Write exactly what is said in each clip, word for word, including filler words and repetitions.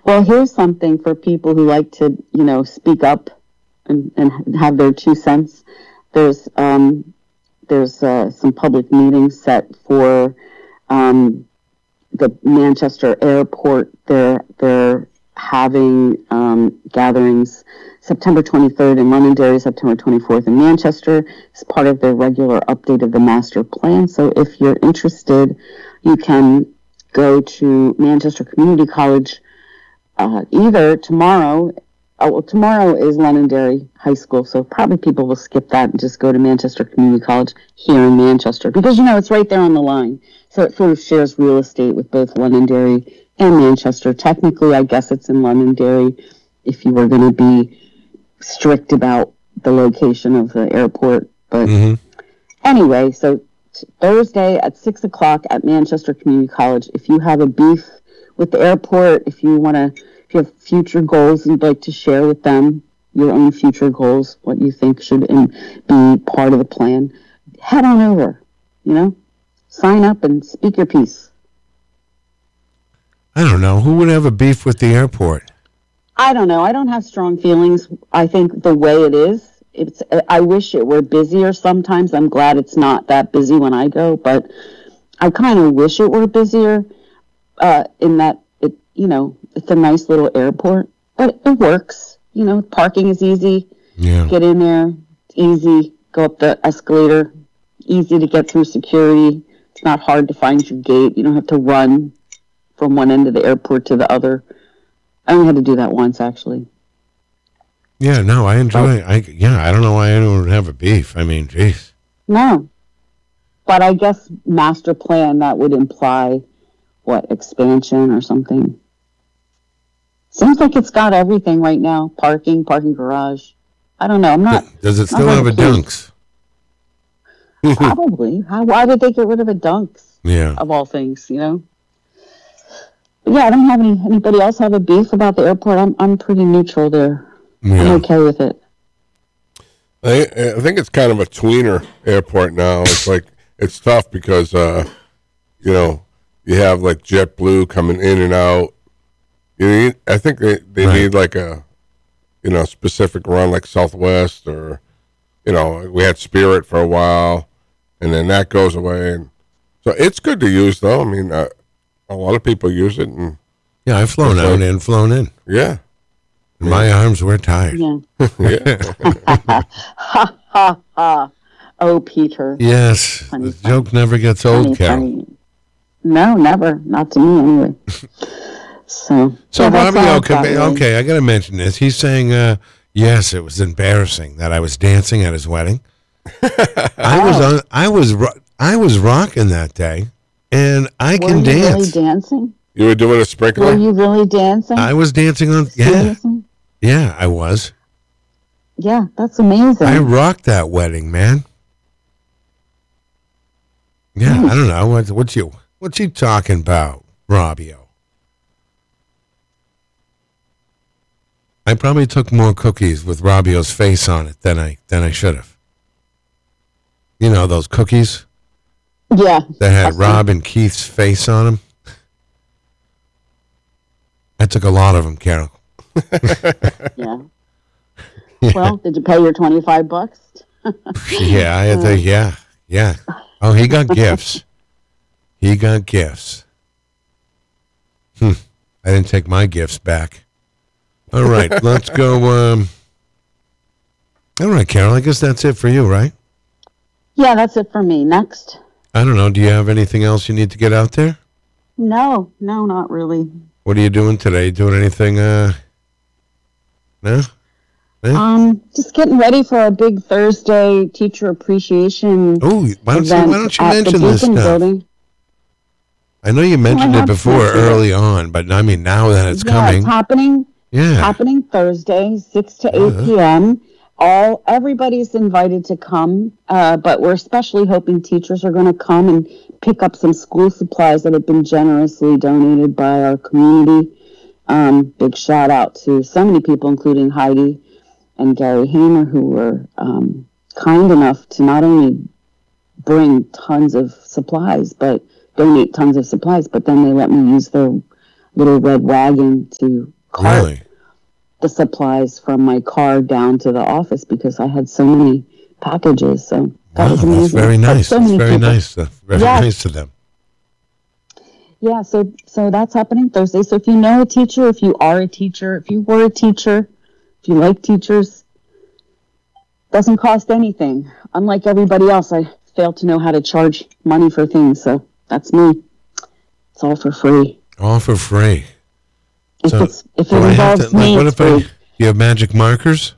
Well, here's something for people who like to, you know, speak up and, and have their two cents. There's um, there's uh, some public meetings set for um, the Manchester Airport. They're they're having um, gatherings September twenty-third in Londonderry, September twenty-fourth in Manchester. It's part of their regular update of the master plan. So if you're interested, you can go to Manchester Community College uh, either tomorrow. Oh, well, tomorrow is Londonderry High School, so probably people will skip that and just go to Manchester Community College here in Manchester because, you know, it's right there on the line. So it sort of shares real estate with both Londonderry and Manchester. Technically, I guess it's in Londonderry if you were going to be strict about the location of the airport. But mm-hmm. anyway, so t- Thursday at six o'clock at Manchester Community College. If you have a beef with the airport, if you want to, if you have future goals you'd like to share with them, your own future goals, what you think should in, be part of the plan, head on over, you know, sign up and speak your piece. I don't know. Who would have a beef with the airport? I don't know. I don't have strong feelings. I think the way it is, it's. I wish it were busier sometimes. I'm glad it's not that busy when I go, but I kind of wish it were busier uh, in that, it. you know, it's a nice little airport, but it works. You know, parking is easy. Yeah. Get in there. It's easy. Go up the escalator. Easy to get through security. It's not hard to find your gate. You don't have to run from one end of the airport to the other. I only had to do that once, actually. Yeah, no, I enjoy it. I, yeah, I don't know why anyone would have a beef. I mean, geez. No. But I guess master plan, that would imply, what, expansion or something? Seems like it's got everything right now. Parking, parking garage. I don't know. I'm not. Does it still have a Dunks? Probably. How, why would they get rid of a Dunks? Yeah. Of all things, you know? Yeah, I don't have any. Anybody else have a beef about the airport? I'm I'm pretty neutral there. Yeah. I'm okay with it. I I think it's kind of a tweener airport now. It's like it's tough because uh, you know, you have like JetBlue coming in and out. You need, I think they they right. need like a you know specific run like Southwest or you know we had Spirit for a while, and then that goes away. And so it's good to use though. I mean. Uh, A lot of people use it. And yeah, I've flown out like, and flown in. Yeah. And my yeah. arms were tired. Yeah. yeah. Ha, ha, ha. Oh, Peter. Yes. Funny, the funny. joke never gets funny, old, Carol. Funny. No, never. Not to me, anyway. So, so yeah, Robbie, okay, okay, I got to mention this. He's saying, uh, yes, it was embarrassing that I was dancing at his wedding. I oh. was on, I was, I was rocking that day. And I were can you dance. Really dancing? You were doing a sprinkler? Were you really dancing? I was dancing on. Yeah, Seriously? yeah, I was. Yeah, that's amazing. I rocked that wedding, man. Yeah, nice. I don't know what what you what's he talking about, Robbio? I probably took more cookies with Robbio's face on it than I than I should have. You know those cookies. Yeah. That had Rob and Keith's face on them. I took a lot of them, Carol. yeah. yeah. Well, did you pay your twenty-five bucks? yeah, I had to, yeah, yeah. Oh, he got gifts. He got gifts. Hmm. I didn't take my gifts back. All right, let's go. Um, all right, Carol, I guess that's it for you, right? Yeah, that's it for me. Next. I don't know. Do you have anything else you need to get out there? No, no, not really. What are you doing today? Doing anything? Uh, no? Eh? Um, just getting ready for a big Thursday teacher appreciation. Oh, why don't you, why don't you mention this stuff? Building. I know you mentioned oh, it before early on, but I mean now that it's yeah, coming. It's happening. Yeah. Happening Thursday, six to eight uh-huh. p.m. All everybody's invited to come, uh, but we're especially hoping teachers are going to come and pick up some school supplies that have been generously donated by our community. Um, big shout out to so many people, including Heidi and Gary Hamer, who were um, kind enough to not only bring tons of supplies, but donate tons of supplies, but then they let me use their little red wagon to cart Really? the supplies from my car down to the office because I had so many packages. So that Wow, was that's amazing. very But nice. so That's many very people. nice. uh, Very Yes. nice to them. Yeah, so so that's happening Thursday. So if you know a teacher, if you are a teacher, if you were a teacher, if you like teachers, doesn't cost anything. Unlike everybody else, I fail to know how to charge money for things. So that's me. It's all for free. All for free. If So, it's if it do I have involves to, like, me, what it's if I, free. you have magic markers?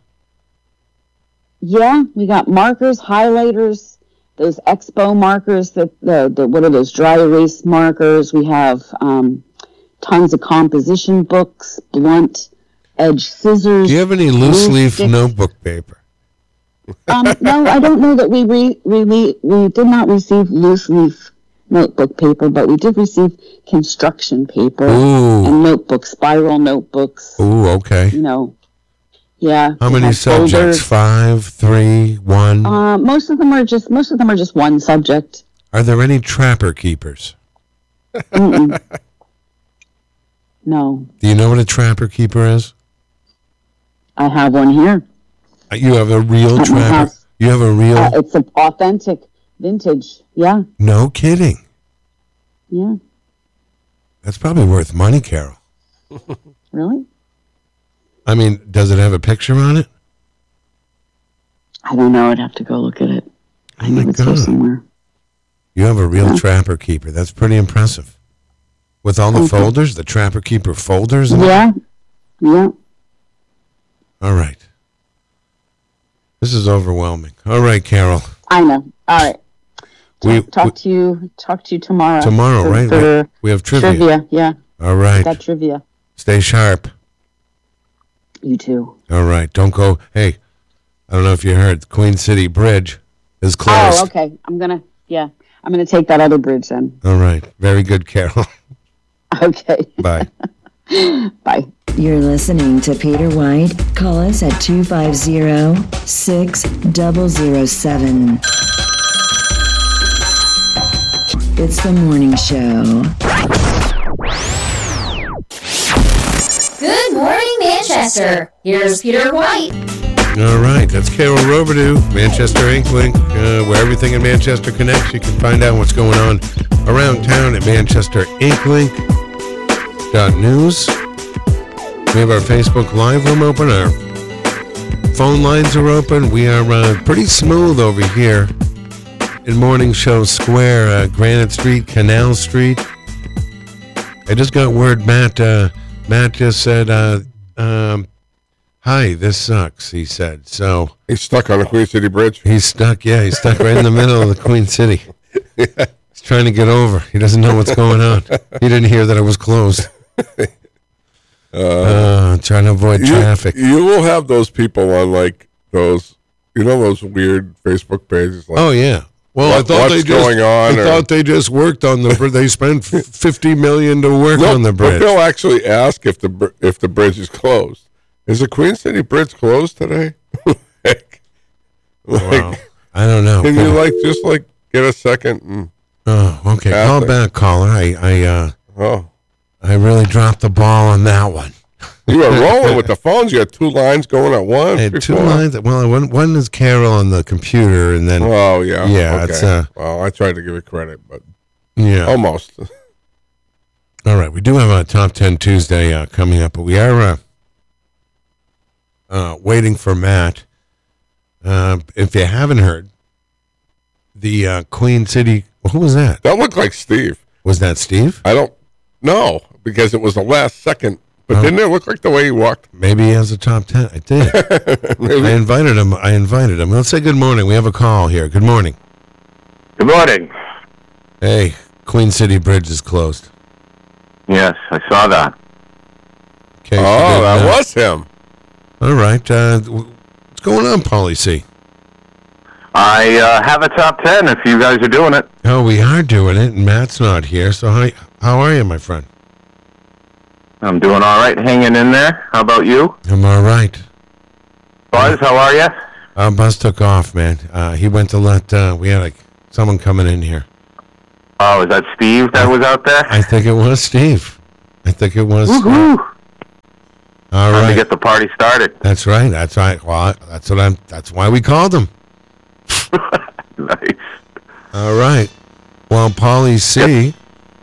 Yeah, we got markers, highlighters, those expo markers, that the, the what are those dry erase markers? We have um, tons of composition books, blunt edge scissors. Do you have any loose glue leaf sticks. notebook paper? Um, no, I don't know that we re, re, we did not receive loose leaf notebook paper, but we did receive construction paper Ooh. and notebooks, spiral notebooks. Ooh, okay. You know, yeah. How we many have subjects? folders. Five, three, one? Uh, most of them are just most of them are just one subject. Are there any trapper keepers? Mm-mm. No, Do you know what a trapper keeper is? I have one here. Uh, You have a real At my trapper? house. You have a real? Uh, it's an authentic, vintage. Yeah, No kidding. yeah. That's probably worth money, Carol. Really? I mean, does it have a picture on it? I don't know. I'd have to go look at it. I Oh know my it's here God. somewhere. You have a real Yeah. trapper keeper. That's pretty impressive. With all the Okay. folders, the trapper keeper folders? and- Yeah, yeah. All right. This is overwhelming. All right, Carol. I know. All right. We, Talk we- to you. Talk to you tomorrow. tomorrow, for, right? For we have trivia. trivia. Yeah, All right. got trivia. Stay sharp. You too. All right. Don't go. Hey, I don't know if you heard, the Queen City Bridge is closed. Oh, okay. I'm gonna. Yeah, I'm gonna take that other bridge then. All right. Very good, Carol. Okay. Bye. Bye. You're listening to Peter White. Call us at two five zero, six zero zero seven. It's the morning show. Good morning, Manchester. Here's Peter White. All right. That's Carol Robidoux, Manchester Inklink, uh, where everything in Manchester connects. You can find out what's going on around town at Manchester Inklink dot news. We have our Facebook Live room open. Our phone lines are open. We are uh, pretty smooth over here in Morning Show Square, uh, Granite Street, Canal Street. I just got word Matt, uh, Matt just said, uh, um, hi, this sucks, he said. So He's stuck on the Queen City Bridge. he's stuck, yeah, he's stuck right in the middle of the Queen City. He's trying to get over. He doesn't know what's going on. He didn't hear that it was closed. Uh, trying to avoid You, traffic. you will have those people on like those, you know, those weird Facebook pages. Like, Oh yeah. Well, I What- thought what's they just going on, I or- thought they just worked on the bridge. They spent f- fifty million to work no, on the but bridge. they'll actually ask if the br- if the bridge is closed. Is the Queen City Bridge closed today? like, Wow. I don't know. can you like just like get a second and Oh, okay. Ask Call them. back, caller. I I uh oh. I really dropped the ball on that one. You were rolling with the phones. You had two lines going at once. I had two before. lines. Well, one one is Carol on the computer, and then Oh yeah, Yeah, Okay. it's, uh, well, I tried to give it credit, but yeah. almost. All right, we do have a top ten Tuesday uh, coming up, but we are uh, uh, waiting for Matt. Uh, if you haven't heard, the uh, Queen City. Well, who was that? That looked like Steve. Was that Steve? I don't know because it was the last second. But Oh. didn't it look like the way he walked? Maybe he has a top ten. I did. Maybe. I invited him. I invited him. Let's say good morning. We have a call here. Good morning. Good morning. Hey, Queen City Bridge is closed. Yes, I saw that. Okay. Oh, that was him. All right. Uh, what's going on, Paulie C? I uh, have a top ten if you guys are doing it. Oh, we are doing it, and Matt's not here. So how how are you, my friend? I'm doing all right, hanging in there. How about you? I'm all right. Buzz, how are you? Uh, Buzz took off, man. Uh, he went to let, uh, we had like someone coming in here. Oh, is that Steve that was out there? I think it was Steve. I think it was. Woohoo! All Time right. to get the party started. That's right. That's right. Well, that's what I'm. That's why we called him. Nice. All right. Well, Paulie C,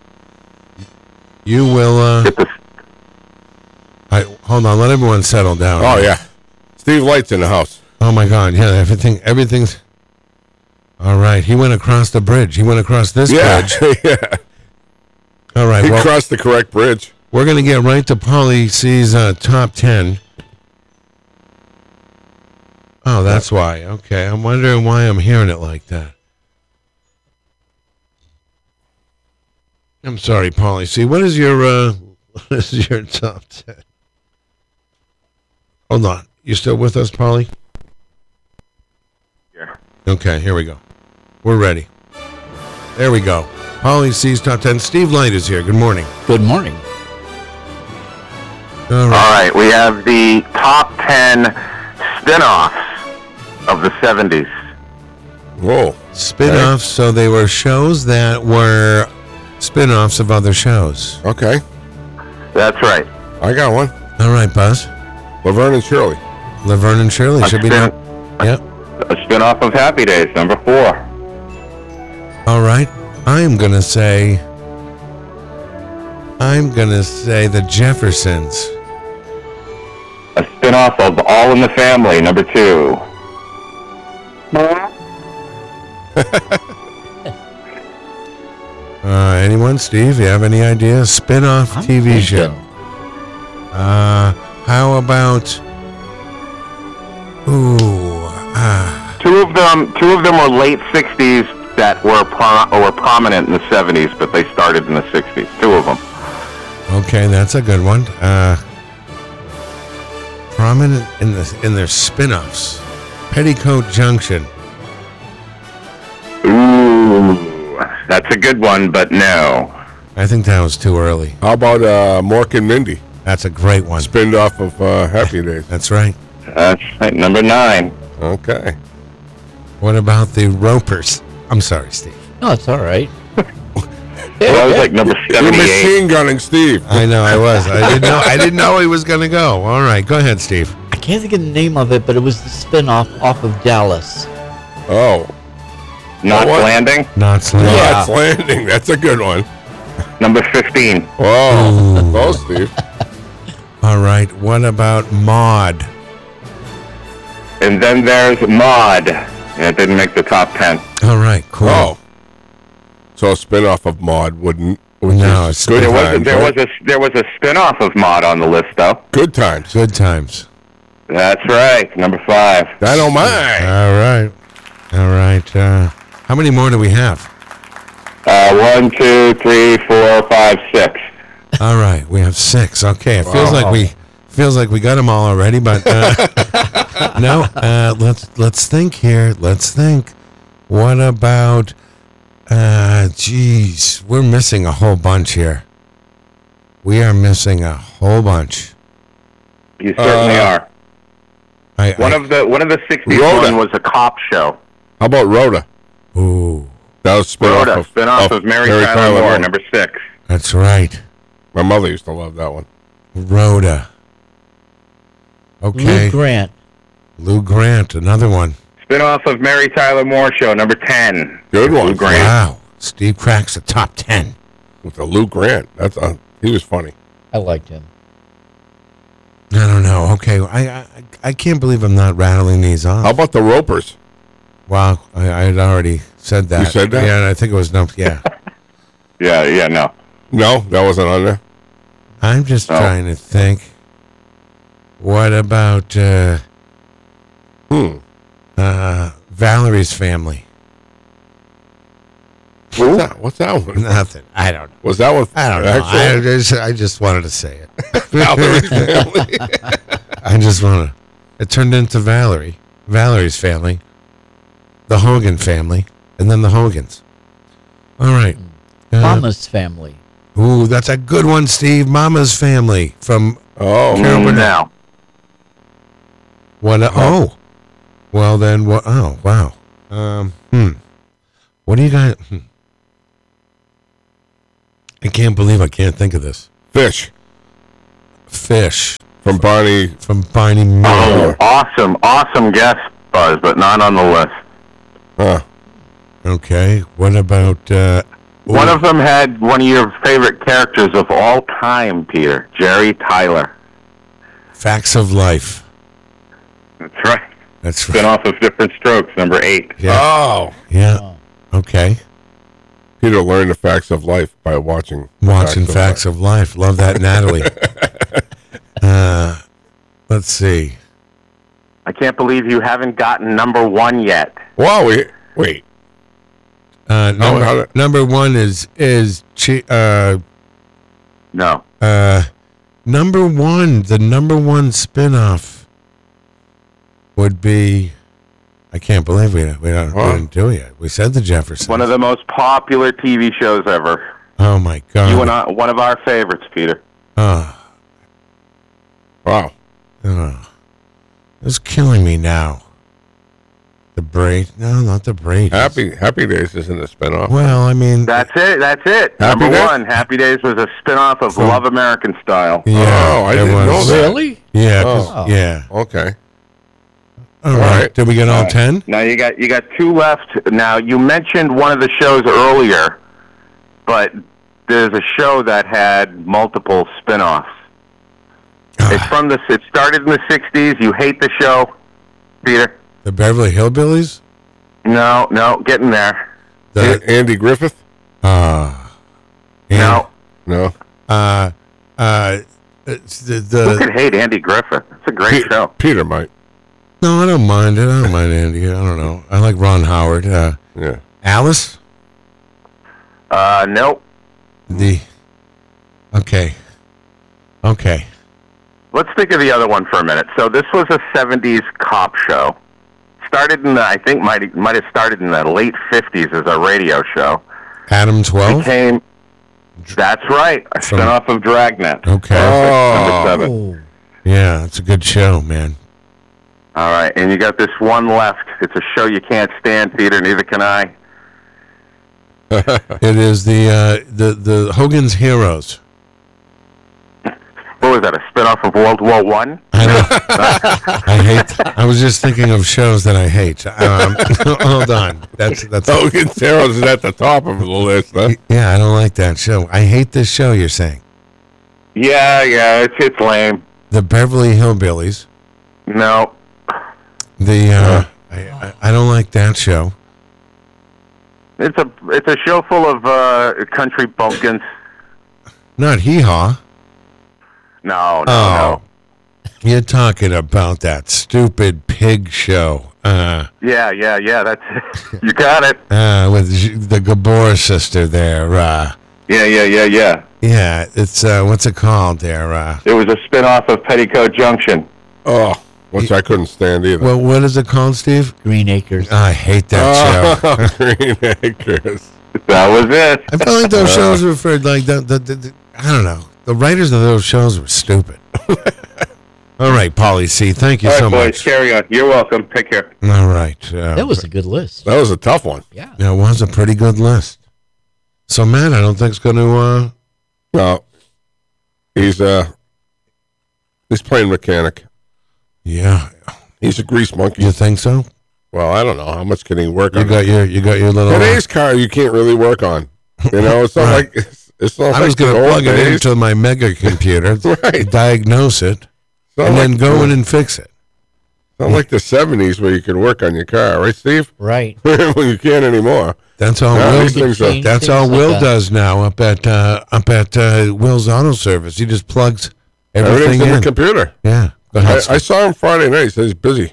you will. Uh, Get the I, hold on. Let everyone settle down. Oh yeah, Steve Light's in the house. Oh my God. Yeah. Everything. Everything's. All right. He went across the bridge. He went across this Yeah, bridge. yeah. All right. He Well, crossed the correct bridge. we're gonna get right to Paulie C's uh, top ten. Oh, that's why. Okay. I'm wondering why I'm hearing it like that. I'm sorry, Paulie C. What is your uh, what is your top ten? Hold on. You still with us, Paulie? Yeah. Okay, here we go. We're ready. There we go. Paulie C's top ten. Steve Light is here. Good morning. Good morning. All All right. right, we have the top ten spin-offs of the seventies. Whoa. Spin-offs, so they were shows that were spin-offs of other shows. Okay, That's right. I got one. All right, Buzz. Laverne and Shirley. Laverne and Shirley A should be spin- no- Yep. A spin-off of Happy Days, number four. All right. I'm going to say I'm going to say the Jeffersons. A spin-off of All in the Family, number two. Uh, anyone? Steve, you have any ideas? Spin-off I'm T V thinking. show. Uh, how about? Ooh, ah, Two of them, two of them were late sixties that were pro- or were prominent in the seventies, but they started in the sixties. Two of them. okay, that's a good one. Uh, prominent in the in their spin-offs. Petticoat Junction. Ooh, that's a good one, but no. I think that was too early. How about uh, Mork and Mindy? That's a great one. Spinned off of uh, Happy Days. That's right. That's right, number nine. Okay. What about the Ropers? I'm sorry, Steve. No, it's all right. Well, that was like number You're seventy-eight. machine gunning Steve. I know I was. I didn't know. I didn't know he was going to go. All right, go ahead, Steve. I can't think of the name of it, but it was the spin-off off of Dallas. Oh. Knots What? Landing, Not Slim. Yeah. Knots Landing. That's a good one. number fifteen. Whoa. Ooh. Oh, Steve. All right. What about Maud? And then there's Maude. Yeah, it didn't make the top ten. All right. Cool. Oh. So a spin-off of Maude wouldn't. Which No, is it's- good There was times. there was right? a there was a spin-off of Maude on the list though. Good times. Good times. That's right, number five. Dynamite. All right. All right. Uh, how many more do we have? Uh, one, two, three, four, five, six. All right. We have six. Okay. It feels Wow. like we feels like we got them all already, but uh, no. Uh, let's let's think here. Let's think. What about? Uh, geez, we're missing a whole bunch here. We are missing a whole bunch. You certainly Uh, are. I, One I, of the one of the sixties Rhoda. one was a cop show. How about Rhoda? ooh, That was spin-off Rhoda, of, spin-off of, Mary, Tyler, Moore, number six. that's right. My mother used to love that one. Rhoda. Okay. Lou Grant. Lou Grant, another one. Spin-off of Mary Tyler Moore show, number ten. Good Lou one. Grant. Wow. Steve cracks the top ten. With the Lou Grant. That's uh, he was funny. I liked him. I don't know. Okay. I, I I can't believe I'm not rattling these off. How about the Ropers? Wow. I, I had already said that. You said that? Yeah, I think it was no. Yeah. Yeah, yeah, no. No, that wasn't on there. I'm just Oh. trying to think. What about uh, Hmm. uh, Valerie's Family? What's that? What's that one? Nothing. I don't know. Was that one? I don't know. I Actual? just, I just wanted to say it. Valerie's Family. I just want to. It turned into Valerie, Valerie's Family, the Hogan family, and then the Hogans. All right. Uh, Mama's Family. Ooh, that's a good one, Steve. Mama's Family from Oh, Carol Mm, Burnett. now. what? Oh, well then. What? Oh, wow. Um. Hmm. What do you guys? Hmm. I can't believe I can't think of this. Fish Fish. from Barney. from Barney Oh, Miller. awesome, awesome guest, Buzz, but not on the list. Huh. Okay. What about uh, One of them had one of your favorite characters of all time, Peter, Jerry Tyler. Facts of Life? That's right. That's Spin right. off of Different Strokes, number eight. Yeah. Oh. Yeah. Okay. Peter learned the facts of life by watching Watching Facts of Life. Love that, Natalie. uh, let's see. I can't believe you haven't gotten number one yet. Wow, wait, wait. Uh, number, how to- number one is is chi- uh No. uh number one. The number one spinoff would be. I can't believe we we, don't, we Huh? didn't do it yet. We said the Jeffersons. One of the most popular T V shows ever. Oh my God! You and I, one of our favorites, Peter. Oh, Wow. oh, it's killing me now. The Braid? No, not the Braid. Happy Happy Days isn't a spinoff. Well, I mean, That's it. That's it. Happy number Days? one, Happy Days was a spin-off of From- Love American Style. yeah, Oh, I it didn't know was. that. Really? Yeah, 'cause- Oh. yeah. Okay. All All right. right. Did we get all All right. ten? Now you got you got two left. Now you mentioned one of the shows earlier, but there's a show that had multiple spin-offs. It's from the. It started in the sixties. You hate the show, Peter? The Beverly Hillbillies? No, no, getting there. A- The Andy Griffith? uh, yeah, No, No. uh, uh, it's the, who could the hate Andy Griffith? It's a great Pe- show. Peter might. no, I don't mind it. I don't mind Andy. I don't know. I like Ron Howard. Uh, Yeah. Alice? Uh, nope. The okay, okay. Let's think of the other one for a minute. So this was a seventies cop show. Started in the, I think might might have started in the late fifties as a radio show. Adam twelve. Became, that's right, a From- spinoff of Dragnet. Okay. Number Oh. seven. Oh. Yeah, it's a good show, man. All right, and you got this one left. It's a show you can't stand, Peter. Neither can I. It is the uh, the the Hogan's Heroes. What was that? A spinoff of World War One? I don't, I hate. I was just thinking of shows that I hate. Um, hold on. That's that's. Hogan's Heroes is at the top of the list, huh? Yeah, I don't like that show. I hate this show. You're saying Yeah, yeah, it's it's lame. the Beverly Hillbillies. No, The uh, I, I I don't like that show. it's a it's a show full of uh, country bumpkins. Not Hee Haw. No, no, Oh, you're talking about that stupid pig show. Uh, no. Yeah, yeah, yeah. That's you got it. uh, with J- the Gabor sister there. Uh, Yeah, yeah, yeah, yeah. yeah, it's uh, what's it called there? Uh, It was a spinoff of Petticoat Junction. Oh, which I couldn't stand either. well, what is it called, Steve? Green Acres. I hate that show. Oh, Green Acres. That was it. I feel like those shows were for like the, the, the, the I don't know. The writers of those shows were stupid. All right, Paulie C. Thank you All right, so boys, much. carry on. You're welcome. Take care. All right. Uh, That was a good list. That was a tough one. Yeah. that was a pretty good list. So Matt, I don't think it's going to. Uh, No, he's uh, he's playing mechanic. yeah, He's a grease monkey. you think so? Well, I don't know how much can he work You on. got your you got your little. uh, Today's car, you can't really work on. You know, it's not Right. like it's, it's not I like was going the to old plug it days. into my mega computer, Right. diagnose it, It's not and like, then go in and fix it. It's not like the seventies where you could work on your car, right, Steve? Right. Well, you can't anymore. That's all. Yeah, Will, these things are- Change that's things all like Will that. does now up at uh, up at uh, Will's Auto Service. He just plugs everything Everything's in in. the computer. Yeah. Go ahead. I, I Steve. saw him Friday night. He says he's busy.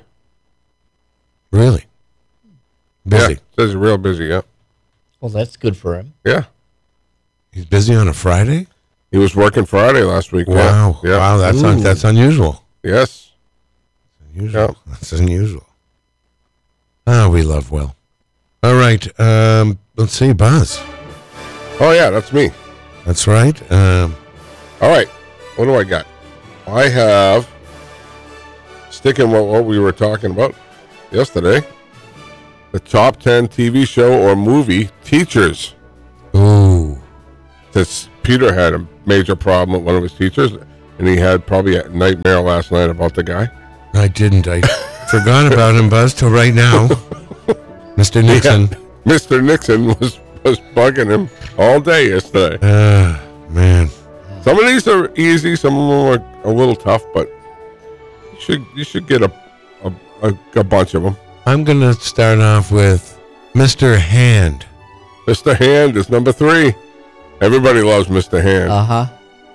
really busy. Yeah, says he's real busy, yeah. Well, that's good for him. Yeah. He's busy on a Friday. He was working Friday last week. yeah. Wow. Yeah. Wow. That's un- Ooh. that's unusual. Yes. Unusual. That's unusual. Ah, we love Will. All right. Um, let's see, Buzz. Oh, yeah, that's me. That's right. Um, All right. What do I got? I have, sticking with what we were talking about yesterday, the top ten T V show or movie teachers. ooh. This Peter had a major problem with one of his teachers. and he had probably a nightmare last night about the guy. I didn't. I forgot about him, Buzz, till right now. Mister Nixon. Yeah. Mister Nixon was, was bugging him all day yesterday. Uh, man. Some of these are easy. Some of them are a little tough, but you should you should get a a, a, a bunch of them. I'm going to start off with Mister Hand. Mister Hand is number three. Everybody loves Mister Hand. Uh huh.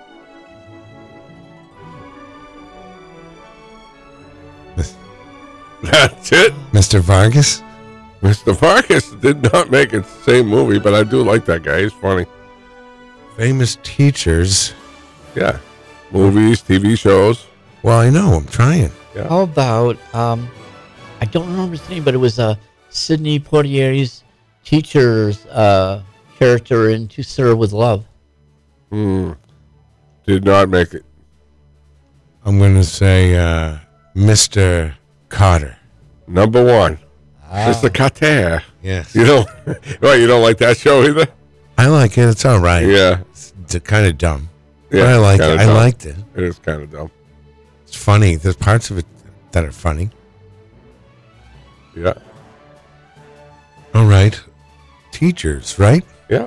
That's it. Mister Vargas. Mister Vargas did not make it the same movie, but I do like that guy. He's funny. Famous teachers. Yeah. Movies, T V shows. Well, I know. I'm trying. Yeah. How about um, I don't remember his name, but it was uh, Sidney Poitier's teacher's uh, character in To Sir with Love. Hmm. Did not make it. I'm going to say uh, Mister Carter. Number one. Ah. Mister Carter. Yes. You don't, well, you don't like that show either? I like it. It's all right. Yeah. It's kind of dumb. Yeah, but I like it. kinda I dumb. liked it. It is kind of dumb. It's funny. There's parts of it that are funny. Yeah. All right. Teachers, right? Yeah.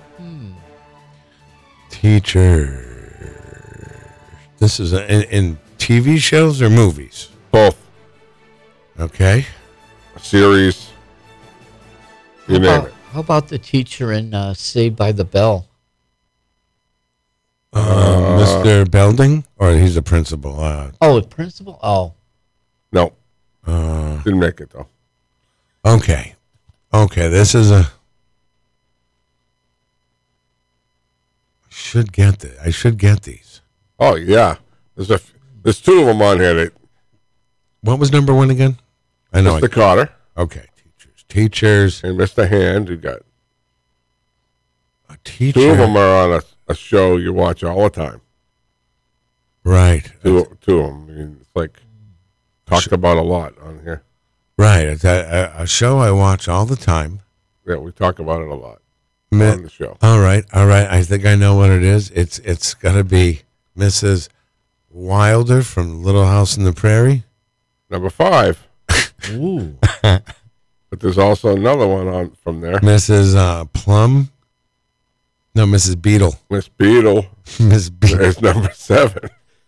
Teacher. This is a, in, in T V shows or movies? Both. Okay. Series. You How name about, it. how about the teacher in uh, Saved by the Bell? Uh, Mister Belding? Or he's a principal? Uh, Oh, the principal? Oh. No. uh, Didn't make it, though. okay. Okay. This is a. Should get the. I should get these. Oh, yeah. There's a, f- there's two of them on here. That, What was number one again? I know. Mister I, Carter okay. Teachers. Teachers. and Mister Hand. You got A teacher. two of them are on a, a show you watch all the time. Right. Two, two of them. I mean, it's like talked about a lot on here. Right. It's a, a, a show I watch all the time. Yeah, we talk about it a lot Mi- on the show. All right, all right. I think I know what it is. It's it's got to be Missus Wilder from Little House on the Prairie. Number five. Ooh. But there's also another one on from there. Missus Uh, Plum. No, Missus Beadle. Miss Beadle Miss Beadle. is number seven.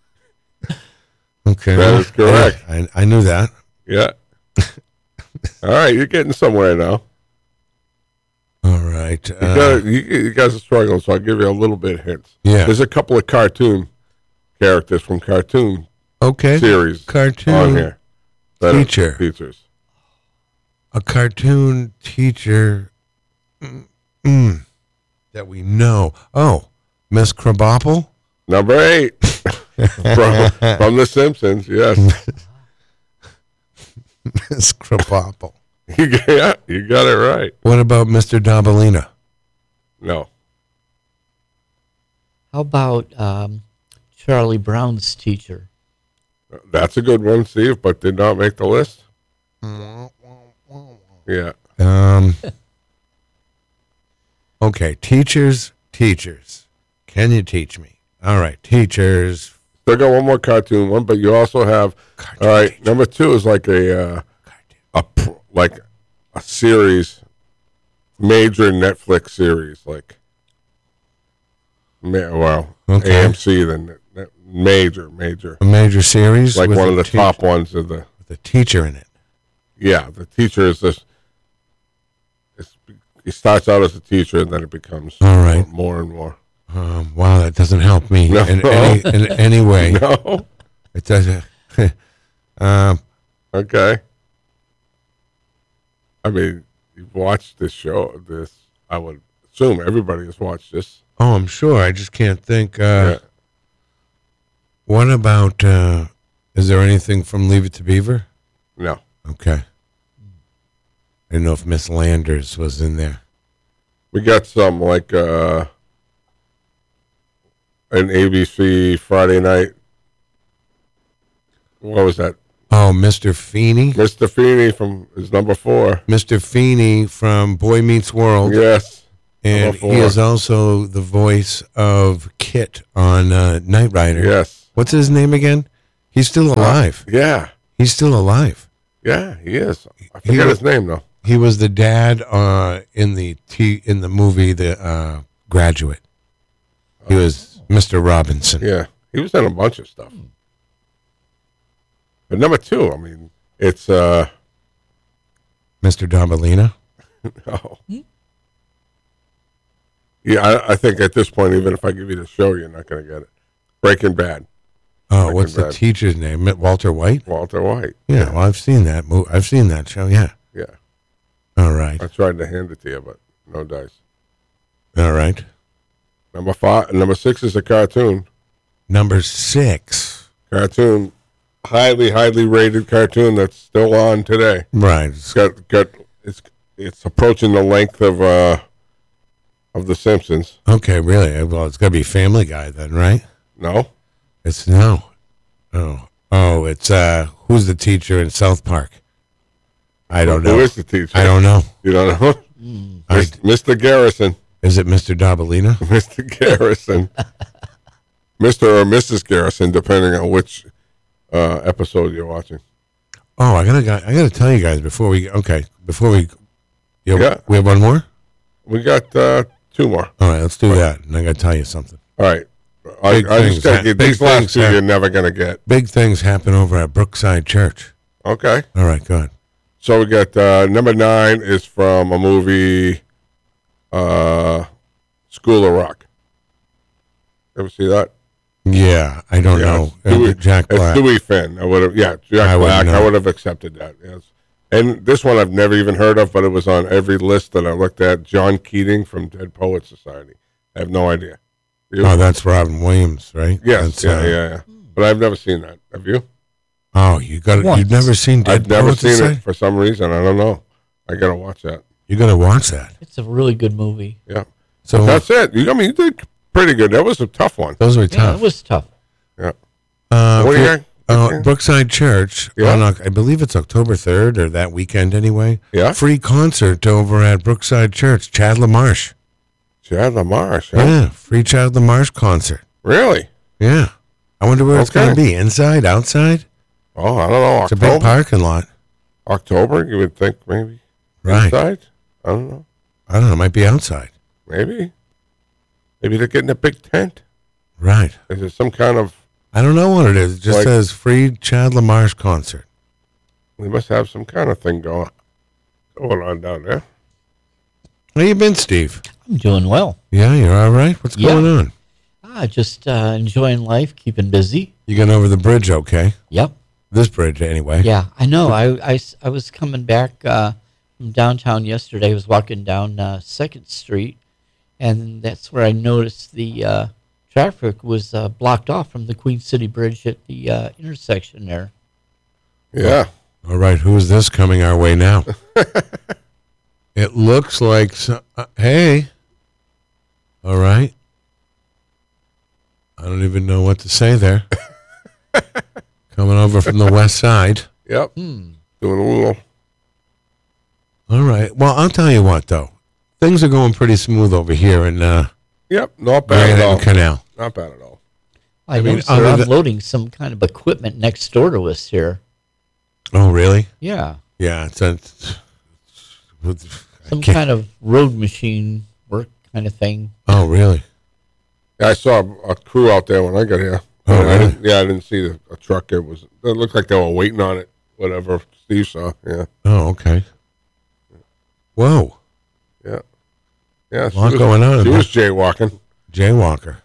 Okay, That is correct. I, I knew that. Yeah. All right, you're getting somewhere now. All right. You, Uh, gotta, you, you guys are struggling, so I'll give you a little bit of hints. yeah. There's a couple of cartoon characters from cartoon Okay. series Cartoon on here. that are teacher. Teachers. A cartoon teacher mm, mm, that we know. Oh, Miss Krabappel. Number eight. from, from The Simpsons, yes. Miss Krabappel. You got, yeah, you got it right. What about Mister Dabalina? No. How about um, Charlie Brown's teacher? That's a good one, Steve, but did not make the list. Yeah. Um. Okay, teachers, teachers. Can you teach me? All right, teachers. Still got one more cartoon one, but you also have. Cartoon All right, teacher. number two is like a uh, Cartoon. a pr- like a series, major Netflix series, like. Ma- well, Okay. A M C then that- major, major, A major series, like with one a of the teach- top ones of the. with a teacher in it. Yeah, the teacher is this. It's, he starts out as a teacher, and then it becomes All right. more and more. Um, wow, that doesn't help me No. in any in any way. No. It doesn't. um, Okay. I mean, you've watched this show. This, I would assume everybody has watched this. oh, I'm sure. I just can't think. Uh, Yeah. What about? Uh, is there anything from Leave It to Beaver? No. Okay. I didn't know if Miss Landers was in there. We got some like uh, an A B C Friday night. What was that? Oh, Mister Feeney. Mister Feeney from is number four. Mister Feeney from Boy Meets World. Yes. And number four. he is also the voice of Kit on uh, Knight Rider. Yes. What's his name again? He's still alive. Yeah, He's still alive. yeah, he is. I He forget was- his name though. He was the dad uh, in the t- in the movie The uh, Graduate. He was Mister Robinson. Yeah, he was in a bunch of stuff. But number two, I mean, it's uh, Mister Dabalina. oh. Yeah, I, I think at this point, even if I give you the show, you're not going to get it. Breaking Bad, Oh, Breaking what's the Bad. teacher's name? Walter White. Walter White. Yeah, well, I've seen that. Mo- I've seen that show. Yeah. Yeah, All right. I tried to hand it to you, but no dice. All right. Number five, number six is a cartoon. Number six. Cartoon, highly, highly rated cartoon that's still on today. Right. It's got got it's it's approaching the length of uh of The Simpsons. Okay, really? Well, it's got to be Family Guy then, right? No, It's no. Oh, oh, it's uh, who's the teacher in South Park? I don't Who know. is the teacher? I don't know. You don't know? I, Mis- Mister Garrison. is it Mister Dabalina? Mister Garrison. Mister or Missus Garrison, depending on which uh, episode you're watching. Oh, I gotta, I gotta tell you guys before we. Okay, before we. You Yeah. We have one more. We got uh, two more. All right, let's do that. And I gotta tell you something. All right. I, Big I things just gotta hap- get big these last things two hap- you're never going to get. Big things happen over at Brookside Church. Okay. All right, good. So we got uh, number nine is from a movie, uh, School of Rock. Ever see that? Yeah, I don't Yeah, know. it's Uh, Dewey, Jack it's Black. Dewey Finn. I would have, yeah, Jack I wouldn't Black. I know. would have accepted that. Yes. And this one I've never even heard of, but it was on every list that I looked at. John Keating from Dead Poets Society. I have no idea. You? Oh, that's Robin Williams, right? yes, That's, yeah, uh, yeah, yeah. But I've never seen that. Have you? Oh, you got Once. You've never seen Dead I've never Poets seen Society? it for some reason. I don't know. I gotta watch that. You got to watch that. It's a really good movie. Yeah, So that's it. You, I mean, you did pretty good. That was a tough one. those were Yeah, tough. it was tough. Yeah. Uh, What do you for- got? uh, Brookside Church, Yeah. on, Oc- I believe it's October third or that weekend anyway. Yeah. Free concert over at Brookside Church, Chad LaMarche. Chad LaMarche. Huh? Yeah, free Chad LaMarche concert. Really? Yeah. I wonder where it's Okay. going to be. Inside, outside? Oh, I don't know. It's a October. big parking lot. October. You would think maybe Right. inside. I don't know. I don't know. It might be outside. Maybe. Maybe they're getting a big tent. Right. Is it some kind of? I don't know what it is. It just Like- says free Chad LaMarche concert. They must have some kind of thing going going on down there. How you been, Steve? I'm doing well. Yeah, you're all right? What's Yeah. going on? Ah, just uh, enjoying life, keeping busy. You getting over the bridge okay? Yep. This bridge, anyway. Yeah, I know. I, I s- I was coming back uh, from downtown yesterday. I was walking down uh, Second Street, and that's where I noticed the uh, traffic was uh, blocked off from the Queen City Bridge at the uh, intersection there. Yeah. All right, who is this coming our way now? It looks like, so, uh, hey. All right. I don't even know what to say there. Coming over from the west side. Yep. Doing a little. All right. Well, I'll tell you what, though. Things are going pretty smooth over here in uh, Yep. Not bad at all. Granite Canal. Not bad at all. I, mean, noticed they're other than- unloading some kind of equipment next door to us here. Oh, really? Yeah, Yeah. It's a, some can't- kind of road machine work kind of thing. oh, really? Yeah, I saw a, a crew out there when I got here. Oh, I really? didn't, yeah, I didn't see the, a truck. It was. It looked like they were waiting on it. Whatever Steve saw. Yeah. Oh, okay. Whoa. Yeah. Yeah. She lot was, going on in She there. was jaywalking. Jaywalker.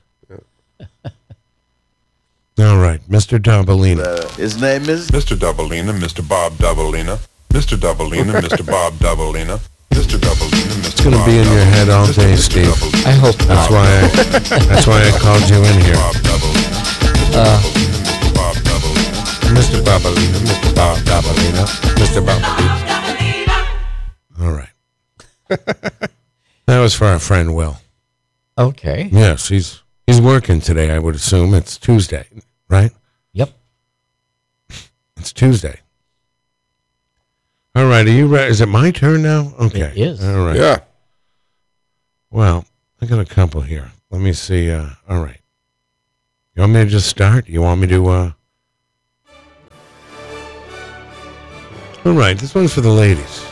All right. Mister Dabalina. His name is Mister Doubleina, Mister Bob Doubleina, Mister Doubleina, Mister Bob Doubleina, Mister Doubleina, Mister It's going to be in your head all day, Steve. I hope That's not. why I, that's why I called you in here. Bob Doubleina, Mister Bob Doubleina, Mister Babalina, Mister Bob Dabalina, Mister Babalina. All right. That was for our friend Will. Okay. Yes, he's he's working today, I would assume. It's Tuesday, right? Yep. It's Tuesday. All right, are you ready? Is it my turn now? Okay. It is. All right. Yeah. Well, I got a couple here. Let me see. Uh, all right. You want me to just start? You want me to, uh... All right, this one's for the ladies.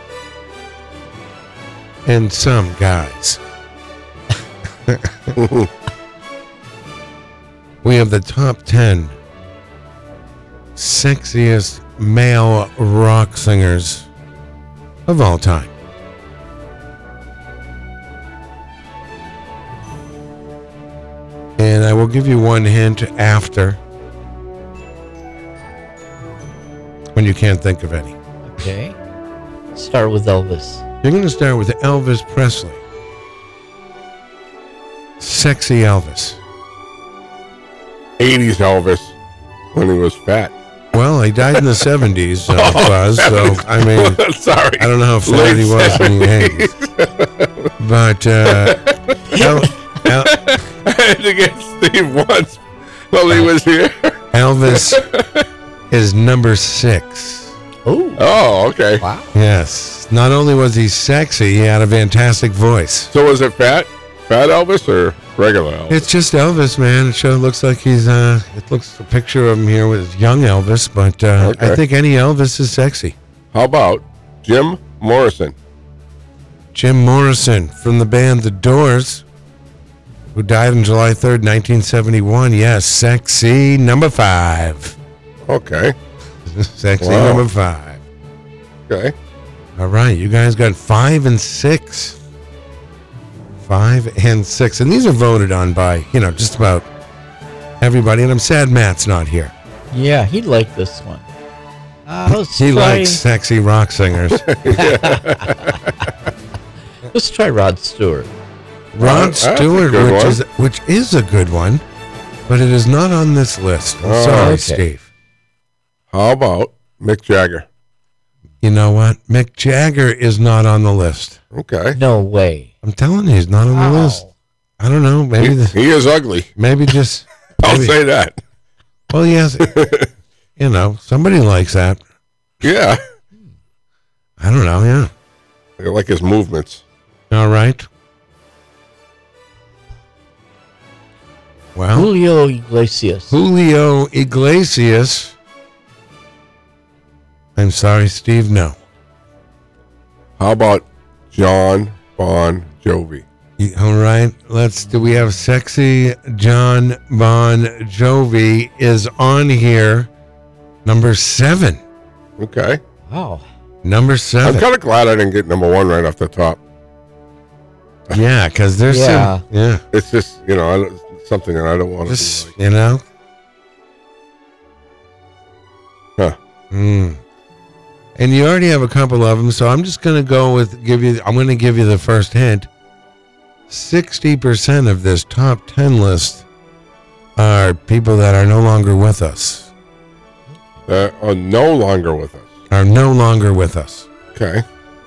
And some guys. We have the top ten sexiest male rock singers of all time. And I will give you one hint after, when you can't think of any. Okay. Start with Elvis. You're going to start with Elvis Presley. Sexy Elvis. eighties Elvis when he was fat. Well, he died in the seventies, uh, Buzz, so, I mean, Sorry. I don't know how fat he was in the eighties. But, uh, El- El- I had to get Steve once while he was here. Elvis is number six. Oh. Oh, okay. Wow. Yes. Not only was he sexy, he had a fantastic voice. So was it fat? Fat Elvis or regular Elvis? It's just Elvis, man. It sure looks like he's, uh, it looks a picture of him here with young Elvis, but uh, Okay. I think any Elvis is sexy. How about Jim Morrison? Jim Morrison from the band The Doors, who died on July third, nineteen seventy-one. Yes, sexy number five. Okay. Sexy Wow. number five. Okay. All right, you guys got five and six. Five and six. And these are voted on by, you know, just about everybody. And I'm sad Matt's not here. Yeah, he'd like this one. Uh, let's He try, likes sexy rock singers. Let's try Rod Stewart. Rod That's a Stewart, good which one. is which is a good one, but it is not on this list. I'm Oh, sorry, okay. Steve. How about Mick Jagger? You know what? Mick Jagger is not on the list. Okay. No way. I'm telling you, he's not on the Wow. list. I don't know. Maybe He, the, he is ugly. maybe just. I'll maybe- say that. Well, yes. You know, somebody likes that. Yeah. I don't know. Yeah. I like his movements. All right. Well, Julio Iglesias. Julio Iglesias. I'm sorry, Steve. No. How about John Bon Jovi? Y- All right. Let's. Do we have sexy John Bon Jovi is on here? Number seven. Okay. Wow. Number I'm seven. kind of glad I didn't get number one right off the top. Yeah, because there's Yeah. some. Yeah. It's just, you know, I don't, something that I don't want to Just do. Like, you know. Huh. Mm. And you already have a couple of them, so I'm just going to go with give you. I'm going to give you the first hint. Sixty percent of this top ten list are people that are no longer with us. that are no longer with us. Are no longer with us. Okay.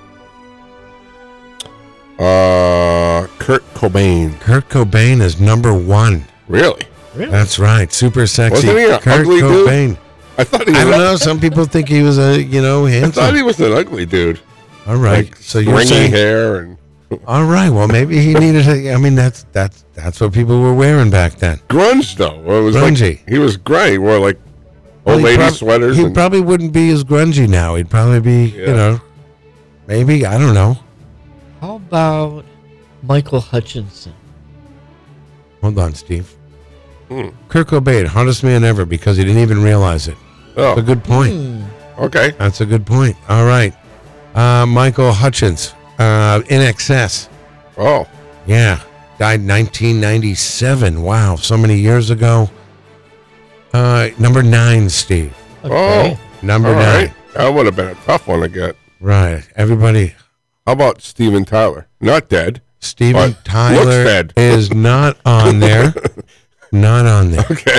Uh, Kurt Cobain. Kurt Cobain is number one. Really? Really? That's right. Super sexy. Wasn't he an Kurt ugly dude? Cobain. I thought he was. I don't know. Some people think he was a you know I thought handsome. he was an ugly dude. All right. Like So you're stringy saying. hair and All right. Well, maybe he needed. A, I mean, that's that's that's what people were wearing back then. grunge though. It was Grungy. like he was gray. He wore like Well, old he lady prob- sweaters. He and, probably wouldn't be as grungy now. He'd probably be, Yeah. you know, maybe I don't know. How about Michael Hutchinson? Hold on, Steve. Hmm. Kurt Cobain, hottest man ever, because he didn't even realize it. That's a oh, good point. Hmm. okay. That's a good point. All right, uh, Michael Hutchins, uh, In Excess. Oh, Yeah, died nineteen ninety-seven. Wow, so many years ago. Uh, number nine, Steve. Okay. Number all nine. right. That would have been a tough one to get. Right. Everybody. How about Steven Tyler? Not dead. Steven But Tyler looks dead. is not on there. Not on there. Okay.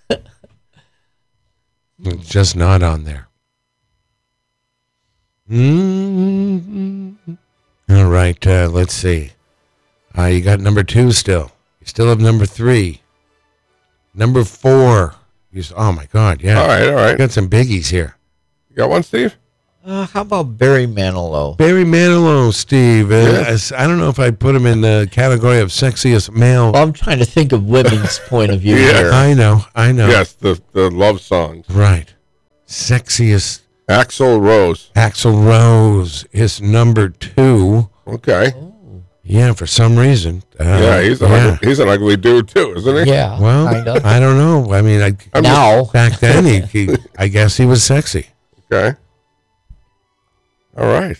It's just not on there. mm All right, uh, let's see. Uh, you got number two still. You still have number three. Number four. You s- oh, my God, yeah. All right. All You right. got some biggies here. You got one, Steve? Uh, how about Barry Manilow? Barry Manilow, Steve. Uh, as- I don't know if I put him in the category of sexiest male. Well, I'm trying to think of women's point of view Yeah. here. I know, I know. Yes, the the love songs. Right. Sexiest. Axl Rose. Axl Rose is number two. Okay. Yeah, for some reason. Uh, yeah, he's, a yeah. Ugly, he's an ugly dude, too, isn't he? Yeah. Well, kind of. I don't know. I mean, I, I'm now. back then, he, he, I guess he was sexy. Okay. All right.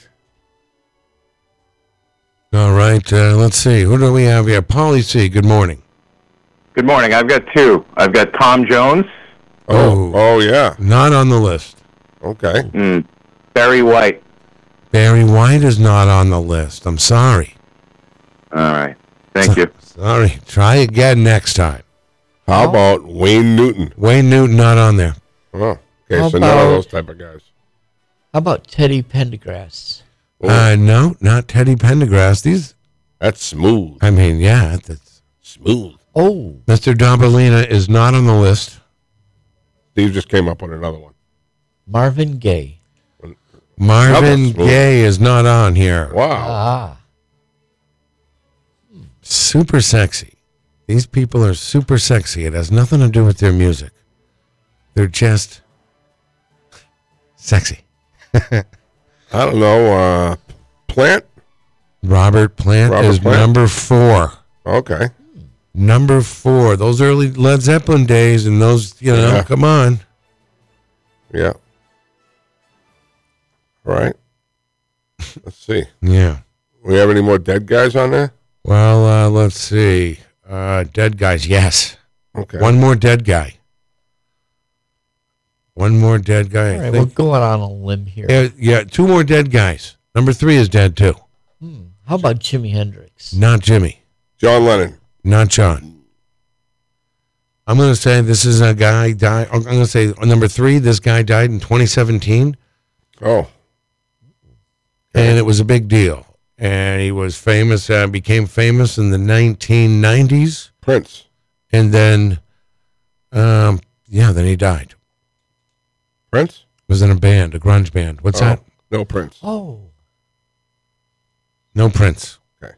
All right. Uh, let's see. Who do we have here? Paulie C. Good morning. Good morning. I've got two. I've got Tom Jones, Oh, Oh. oh yeah. Not on the list. Okay. mm, Barry White. Barry White is not on the list. I'm sorry. All right. Thank you. Sorry. Try again next time. How about Wayne Newton? Wayne Newton not on there. Oh, okay. How so none of about- those type of guys. How about Teddy Pendergrass? Ooh, Uh, no, not Teddy Pendergrass. These, that's smooth. I mean, yeah, that's, Smooth. Oh, Mister Dobalina is not on the list. Steve just came up with another one. Marvin Gaye. Marvin smooth. Gaye is not on here. Wow. Ah, Super sexy. These people are super sexy. It has nothing to do with their music. They're just sexy. I don't know. Uh, Plant? Robert Plant Robert is Plant. number four. Okay. Number four. Those early Led Zeppelin days and those, you know, Yeah. come on. Yeah. All right. Let's see. Yeah. We have any more dead guys on there? Well, uh, let's see. Uh, dead guys, yes. Okay. One more dead guy. One more dead guy. all I right. We're think. going on a limb here. Yeah, yeah, two more dead guys. Number three is dead too. Hmm. How about Jimi Hendrix? Not Jimmy. John Lennon. Not John. I'm going to say this is a guy died. I'm going to say number three. This guy died in twenty seventeen, Oh. and it was a big deal. And he was famous. Uh, became famous in the nineteen nineties, Prince. and then, um, yeah, then he died. Prince? Was in a band, a grunge band. What's Oh, that? no Prince. Oh, No Prince. Okay.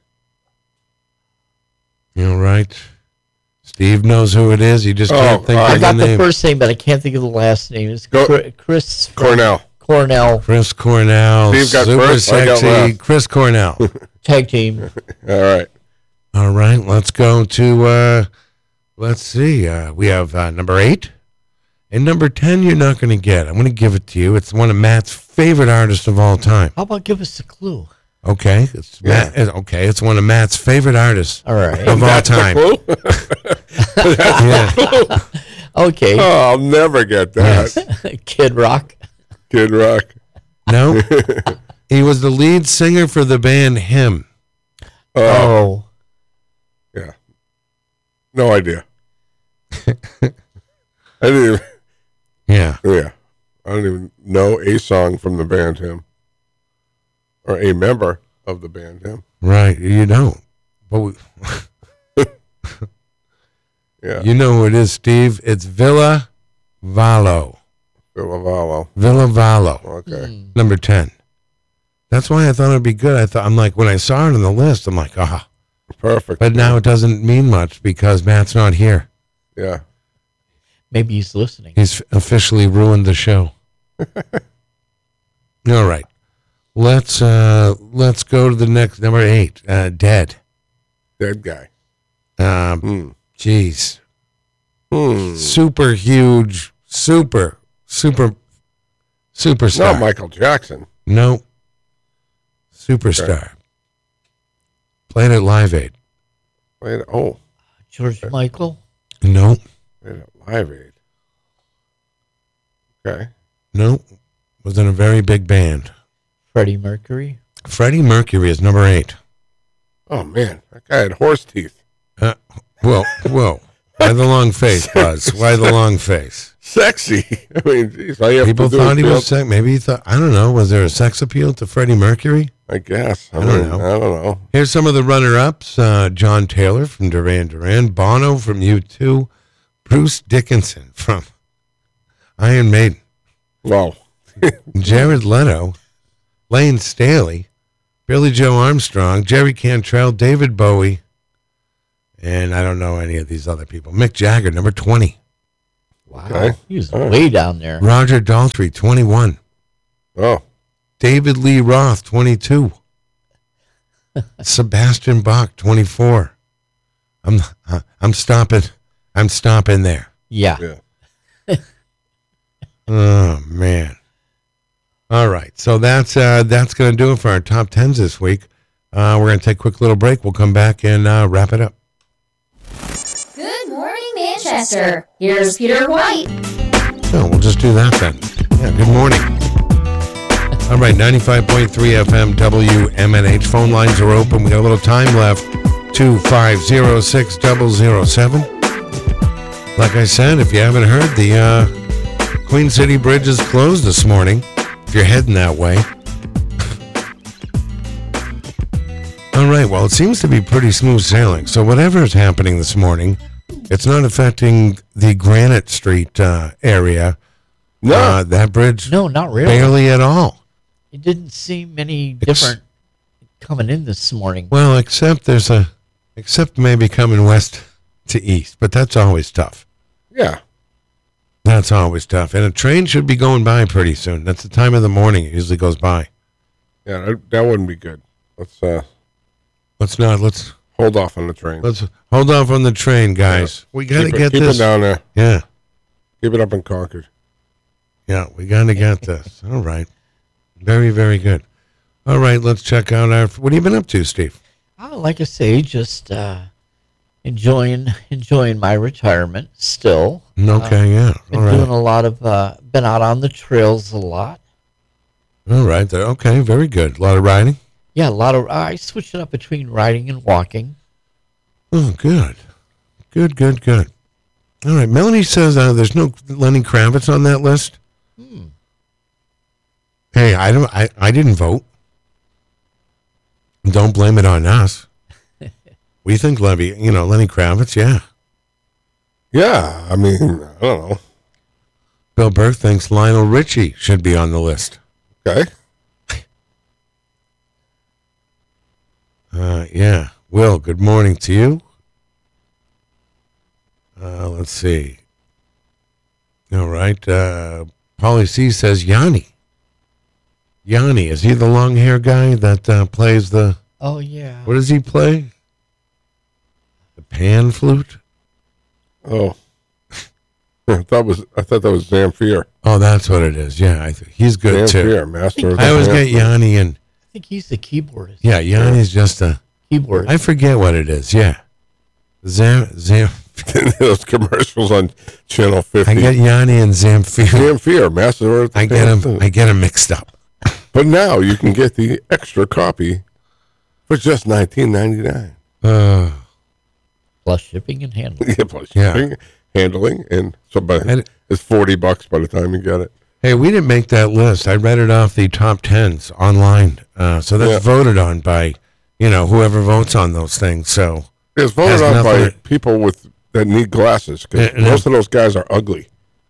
You know, right? Steve knows who it is. You just Oh, can't think uh, of I the got the name. first name, but I can't think of the last name. It's Go- Chri- Chris Cornell. Cornell Chris Cornell. Steve got super first, I got sexy. last. Chris Cornell. tag team. All right. All right, let's go to, uh, let's see. Uh, we have uh, number eight. And number ten, you're not going to get. I'm going to give it to you. It's one of Matt's favorite artists of all time. How about give us a clue? Okay. It's Yeah. Matt, okay, it's one of Matt's favorite artists All right. of all That's the time. clue? Yeah. Okay. Oh, I'll never get that. Kid Rock. Kid Rock. No. He was the lead singer for the band Him. Oh, Oh. yeah. No idea. I didn't even, Yeah. yeah. I don't even know a song from the band Him. Or a member of the band Him. Right. You don't. But we, Yeah. you know who it is, Steve. It's Villa Vallo. Villavallo. Villa Vallo. Okay. Number ten. That's why I thought it'd be good. I thought I'm like when I saw it on the list, I'm like, ah. Perfect. But now it doesn't mean much because Matt's not here. Yeah. Maybe he's listening. He's officially ruined the show. All right. Let's uh let's go to the next number eight. Uh dead. Dead guy. Um Hmm. jeez. Hmm. Super huge, super, super superstar. Not Michael Jackson. No. Superstar. Played at Live Aid. Wait. Oh. George Michael. No. Wait at Live Aid. Okay. No. Was in a very big band. Freddie Mercury. Freddie Mercury is number eight. Oh man, that guy had horse teeth. Uh, whoa, whoa. Why the long face, Buzz? Why the long face? Sexy. I mean, geez, all you have People to do thought is he be was sex. Maybe he thought, I don't know. Was there a sex appeal to Freddie Mercury? I guess. I, I don't mean, know. I don't know. Here's some of the runner-ups. Uh, John Taylor from Duran Duran. Bono from U two. Bruce Dickinson from Iron Maiden. Well, Jared Leto, Lane Staley, Billy Joe Armstrong, Jerry Cantrell, David Bowie, and I don't know any of these other people. Mick Jagger, number twenty. Wow. Okay. He was All right. way down there. Roger Daltrey, twenty-one. Oh, David Lee Roth, twenty-two. Sebastian Bach, twenty-four. I'm I'm stopping. I'm stopping there. Yeah. yeah. Oh man. All right. So that's uh, that's going to do it for our top tens this week. Uh, we're going to take a quick little break. We'll come back and uh, wrap it up. Good morning, Manchester. Here's Peter White. Oh, we'll just do that then. Yeah. Good morning. All right. ninety-five point three F M W M N H. Phone lines are open. We got a little time left. two five zero six zero zero seven. Like I said, if you haven't heard, the uh, Queen City Bridge is closed this morning. If you're heading that way. All right, well, it seems to be pretty smooth sailing. So whatever is happening this morning, it's not affecting the Granite Street uh, area. No. Uh, that bridge, No, not really. barely at all. It didn't seem any different coming in this morning. Well, except there's a, except maybe coming west to east, but that's always tough. Yeah. That's always tough. And a train should be going by pretty soon. That's the time of the morning it usually goes by. Yeah, that, that wouldn't be good. Let's uh, Let's not, let's, hold off on the train. let's hold off on the train, guys. We got to keep it, get keep this. it down there. Yeah. Keep it up in Concord. Yeah, we got to get this. All right. Very, very good. All right, let's check out our, what have you been up to, Steve? Oh, like I say, just uh, enjoying enjoying my retirement still. Okay, yeah. Been All doing right. a lot of, uh, been out on the trails a lot. All right. there- Okay, very good. A lot of riding? Yeah, a lot of, I switch it up between riding and walking. Oh, good. Good, good, good. All right. Melanie says uh, there's no Lenny Kravitz on that list. Hmm. Hey, I don't. I, I didn't vote. Don't blame it on us. We think Levy, you know, Lenny Kravitz, yeah. Yeah, I mean, I don't know. Bill Burke thinks Lionel Richie should be on the list. Okay. Uh, yeah. Will, good morning to you. Uh, let's see. All right. Uh, Polly C says Yanni. Yanni, is he the long hair guy that uh, plays the, Oh, yeah. what does he play? The pan flute? Oh. I thought was I thought that was Zamfir. Oh, that's what it is. Yeah, I th- he's good too. Zamfir, master of I always the get Yanni and, I think he's the keyboardist. yeah, Yanni's just a, Keyboard. I forget what it is. Yeah. Zam, Zam, those commercials on Channel fifty. I get Yanni and Zamfir. Zamfir, master of the I get them, I get them mixed up. But now you can get the extra copy for just nineteen ninety-nine. Uh, Plus shipping and handling. Yeah, plus Yeah. shipping, handling, and so by, And- it's forty bucks by the time you get it. Hey, we didn't make that list. I read it off the top tens online. Uh, so that's Yeah. voted on by, you know, whoever votes on those things. So, It's voted Has on by nothing- people with that need glasses because Yeah, yeah. most of those guys are ugly.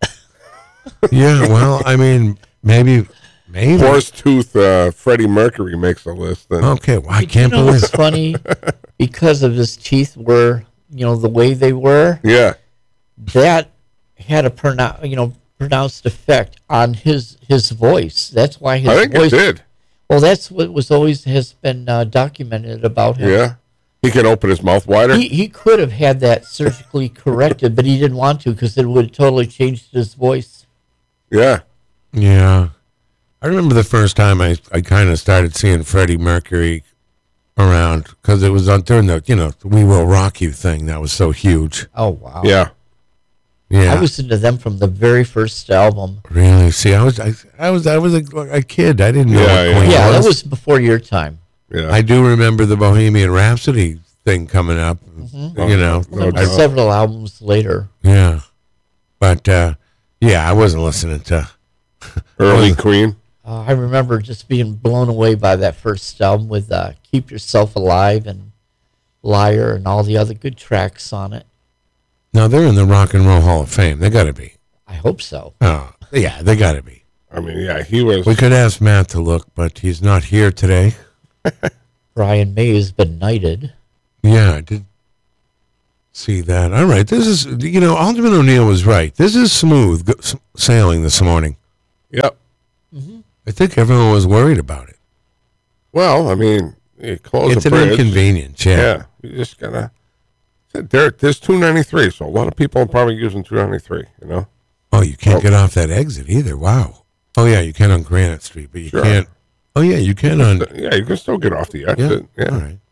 yeah, well, I mean, maybe, maybe. Horse tooth uh, Freddie Mercury makes the list. Then Okay, well, I You can't know believe what's funny? Because of his teeth were, you know, the way they were, yeah, that had a pronou- you know, pronounced effect on his his voice. That's why his I think voice. it did. Well, that's what was always has been uh, documented about him. Yeah, he can open his mouth wider. He he could have had that surgically corrected, but he didn't want to because it would have totally changed his voice. yeah, Yeah. I remember the first time I, I kind of started seeing Freddie Mercury around because it was on during the, you know, the We Will Rock You thing that was so huge. Oh wow! yeah. Yeah. I was into them from the very first album. Really? See, I was, I, I was, I was a, a kid. I didn't know Yeah, what yeah. Queen Yeah, was. that was before your time. Yeah. I do remember the Bohemian Rhapsody thing coming up. You know, No There doubt. were several albums later. yeah. But uh, yeah, I wasn't listening to. Early Queen. Uh, I remember just being blown away by that first album with uh, "Keep Yourself Alive" and "Liar" and all the other good tracks on it. Now they're in the Rock and Roll Hall of Fame. They got to be. I hope so. Oh, yeah, they got to be. I mean, yeah, he was. We could ask Matt to look, but he's not here today. Brian May has been knighted. Yeah, I did see that. All right, this is, you know, Alderman O'Neill was right. This is smooth go- s- sailing this morning. Yep. Mm-hmm. I think everyone was worried about it. Well, I mean, you close It's the an bridge. inconvenience, yeah. Yeah, you just gotta. There, there's two ninety-three, so a lot of people are probably using two ninety-three. You know. Oh, you can't Oh. get off that exit either. Wow. Oh, yeah, you can on Granite Street, but you Sure. can't. Oh, yeah, you can on. Yeah, you can still get off the Yeah. exit. Yeah. All right.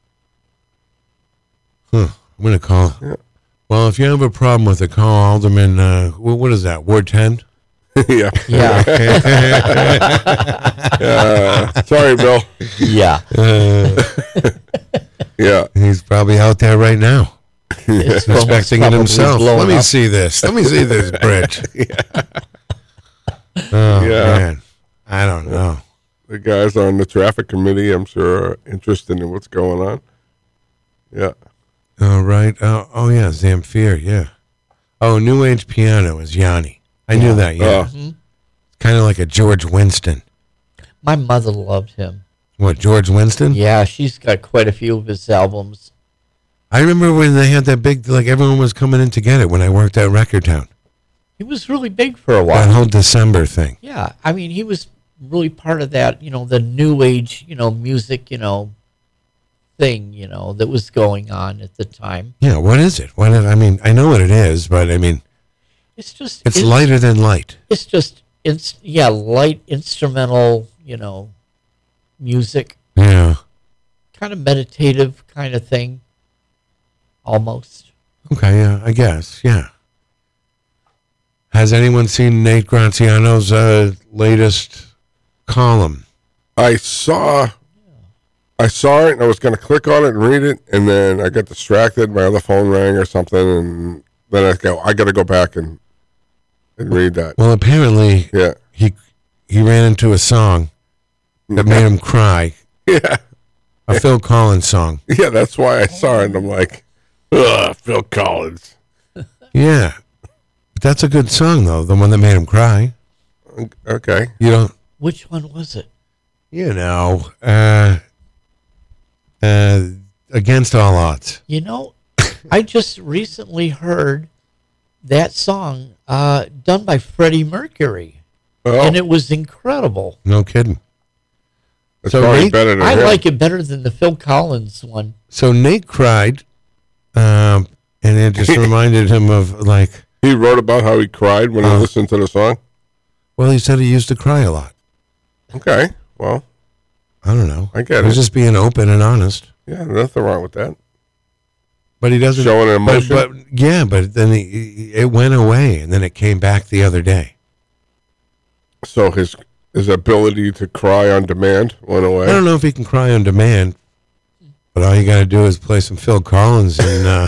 Huh. I'm going to call. Yeah. Well, if you have a problem with it, call Alderman, uh, what, what is that, Ward ten? Yeah. Yeah. Uh, sorry, Bill. Yeah. Uh, Yeah. he's probably out there right now, His phone was inspecting it probably himself. blowing Let me up. see this. Let me see this bridge. Oh, Yeah. man. I don't know. The guys on the traffic committee, I'm sure, are interested in what's going on. Yeah. Oh, right. Oh, oh yeah, Zamfir, yeah. Oh, New Age Piano is Yanni. I knew that, yeah. Oh. Kind of like a George Winston. My mother loved him. What, George Winston? Yeah, she's got quite a few of his albums. I remember when they had that big, like everyone was coming in to get it when I worked at Record Town. He was really big for a That while. whole December thing. Yeah, I mean, he was really part of that, you know, the new age, you know, music, you know, thing, you know, that was going on at the time. Yeah, what is it? What is, I mean, I know what it is, but I mean, It's just it's lighter than light. It's just it's yeah, light instrumental, you know, music, Yeah. kind of meditative kind of thing, almost. Okay, yeah, I guess, yeah. Has anyone seen Nate Graziano's uh, latest column? I saw. I saw it and I was going to click on it and read it, and then I got distracted. My other phone rang or something, and then I go, I got to go back and and read that. Well, apparently Yeah. he he ran into a song that made him cry, Yeah. a Phil Collins song. Yeah, that's why I saw it, and I'm like, ugh, Phil Collins. Yeah. But that's a good song, though, the one that made him cry. Okay. You don't, Which one was it? you know, uh, uh, Against All Odds. You know, I just recently heard that song uh, done by Freddie Mercury, Well, and it was incredible. No kidding. it's so probably Nate- better than I him. like it better than the Phil Collins one. So Nate cried, um, and it just reminded him of, like, He wrote about how he cried when he Uh. listened to the song. well, he said he used to cry a lot. Okay. Well, I don't know. I get He was it. just being open and honest. yeah, nothing wrong with that. But he doesn't Showing an but- emotion. But, yeah, but then he, he- it went away, and then it came back the other day. So his his ability to cry on demand went away. I don't know if he can cry on demand, but all you got to do is play some Phil Collins, and uh,